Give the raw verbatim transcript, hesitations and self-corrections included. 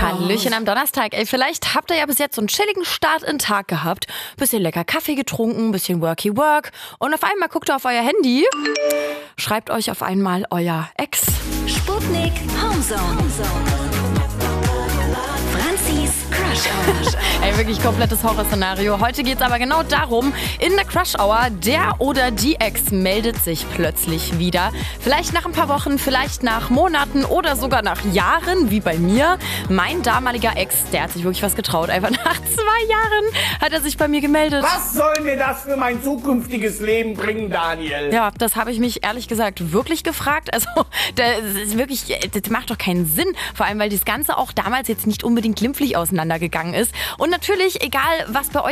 Hallöchen am Donnerstag. Ey, vielleicht habt ihr ja bis jetzt so einen chilligen Start in den Tag gehabt. Bisschen lecker Kaffee getrunken, bisschen worky work. Und auf einmal guckt ihr auf euer Handy, schreibt euch auf einmal euer Ex. Sputnik Homezone. Franzis Crush Hour. Ey, wirklich komplettes Horrorszenario. Heute geht's aber genau darum, in der Crush Hour, der oder die Ex meldet sich plötzlich wieder. Vielleicht nach ein paar Wochen, vielleicht nach Monaten oder sogar nach Jahren, wie bei mir. Mein damaliger Ex, der hat sich wirklich was getraut. Einfach nach zwei Jahren hat er sich bei mir gemeldet. Was soll mir das für mein zukünftiges Leben bringen, Daniel? Ja, das habe ich mich ehrlich gesagt wirklich gefragt. Also, das ist wirklich, das macht doch keinen Sinn. Vor allem, weil das Ganze auch damals jetzt nicht unbedingt glimpflich auseinandergegangen ist. Und natürlich, egal was bei euch